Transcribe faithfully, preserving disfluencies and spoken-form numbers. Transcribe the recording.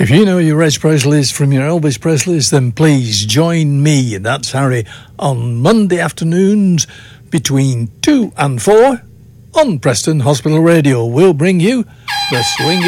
If you know your Reg Presleys from your Elvis Presleys, then please join me, and that's Harry, on Monday afternoons between two and four on Preston Hospital Radio. We'll bring you the swing